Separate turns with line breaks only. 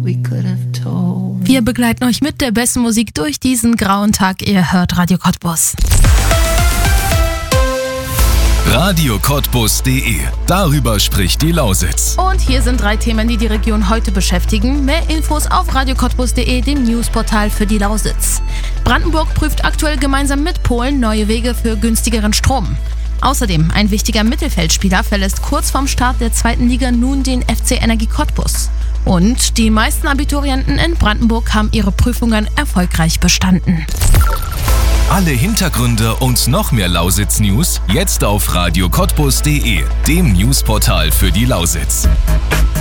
Wir begleiten euch mit der besten Musik durch diesen grauen Tag. Ihr hört Radio Cottbus.
radiocottbus.de. Darüber spricht die Lausitz.
Und hier sind 3 Themen, die die Region heute beschäftigen. Mehr Infos auf radiocottbus.de, dem Newsportal für die Lausitz. Brandenburg prüft aktuell gemeinsam mit Polen neue Wege für günstigeren Strom. Außerdem, ein wichtiger Mittelfeldspieler verlässt kurz vorm Start der 2. Liga nun den FC Energie Cottbus. Und die meisten Abiturienten in Brandenburg haben ihre Prüfungen erfolgreich bestanden.
Alle Hintergründe und noch mehr Lausitz-News jetzt auf radiocottbus.de, dem Newsportal für die Lausitz.